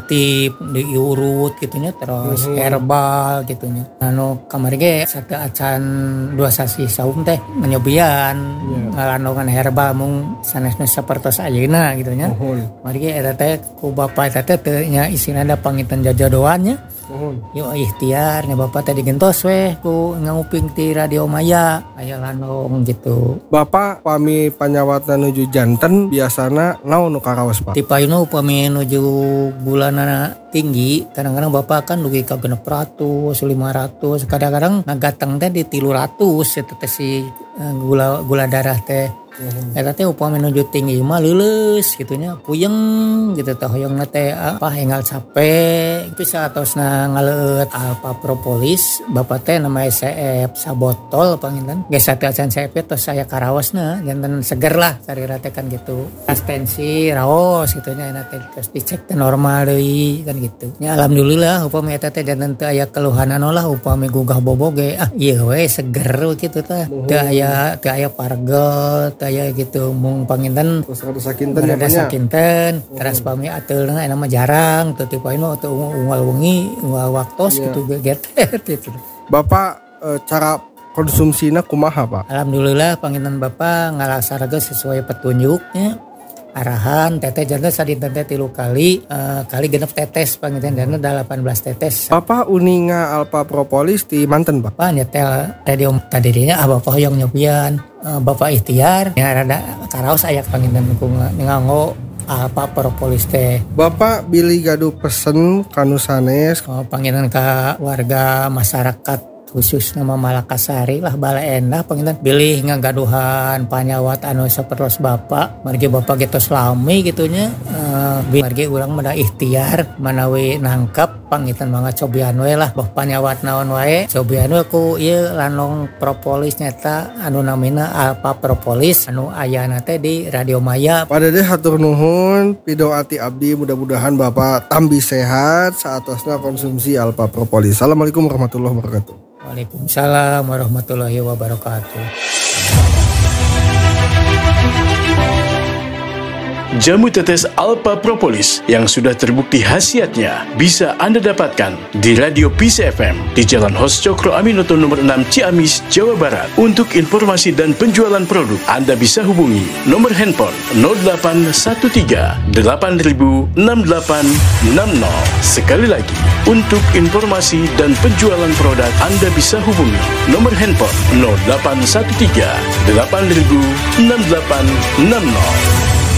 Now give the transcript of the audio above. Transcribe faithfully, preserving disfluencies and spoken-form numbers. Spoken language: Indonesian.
aktif diurut gitunya terus mm-hmm. herbal gitunya. Anu kamari ge sate acan dua sasi saum teh menyobian yeah. ngalandongan herbal mung sanesna sapertos ayeuna gitunya. Mm-hmm. Mari ge eta teh ku bapa eta teh teu nya isina da pangitan jajadoannya. Uhun. Yo ikhtiar nya bapak tadi gentos weh ku nguping ti Radio Maya aya landong gitu. Bapak pami panyawatna nuju janten biasana naon nu karaos Pak? Ti payuna upami nuju bulanana tinggi kadang-kadang bapak kan dugi ka genep ratus lima ratus kadang-kadang ngagateng teh di tilu ratus eta teh si gula gula darah teh. Uhum. Eta teh upami nuju tinggi mah leuleus gitunya puyeng gitu teh hoyongna teh apa enggal capek bisa atosna ngaleut alpa propolis bapak teh nama S F sabotol panginten geus sate acan S F tos saya karaosna janten seger lah sarira teh kan gitu astensi raos gitunya enak teh terus dicek teh normal deui kan gitu nya alhamdulillah upami eta teh janten teu aya keluhan anu lah upami gugah boboge ah ieu we seger kitu teh teu aya teu aya pargel aya gitu mung panginten terus rada sakinten rada sakinten terus pami ateulna enak mah jarang teu ti paino teu unggal wengi unggal waktos yeah. gitu geget gitu. Bapak e, cara konsumsina kumaha Pak? Alhamdulillah panginten Bapak ngalaksanakeun sesuai petunjuknya arahan teteh jantan sadinten teh tilu kali uh, kali genep tetes panginten dana delapan belas tetes. Bapak uninga alpa propolis di manten Pak? Pak nyetel radio tadinya ah bapak hoyong nyobian uh, bapak ikhtiar ya rada karaos aya panginten ku nganggo alpa propolis teh. Bapak bilih gaduh pesen kanu sanes oh, panginten ka warga masyarakat khusus nama Malakasari lah bala endah panginten bilih ngagaduhan panyawat anu sapertos bapak margi bapak getos lami gitunya uh, margi urang mada ikhtiar manawi nangkap panginten mangga cobian we lah boh panyawat naon wae cobian we ku ieu landong propolis nyata anu namina alpa propolis anu ayana teh di Radio Maya. Padade hatur nuhun pidoati abdi mudah-mudahan bapak tambi sehat saatosna konsumsi alpa propolis. Assalamualaikum warahmatullahi wabarakatuh. Waalaikumsalam warahmatullahi wabarakatuh. Jamu tetes Alpa Propolis yang sudah terbukti khasiatnya bisa Anda dapatkan di Radio P C F M di Jalan Hos Cokro Aminoto nomor enam Ciamis, Jawa Barat. Untuk informasi dan penjualan produk Anda bisa hubungi nomor handphone nol delapan satu tiga delapan nol enam delapan enam nol. Sekali lagi, untuk informasi dan penjualan produk Anda bisa hubungi nomor handphone nol delapan satu tiga delapan nol enam delapan enam nol.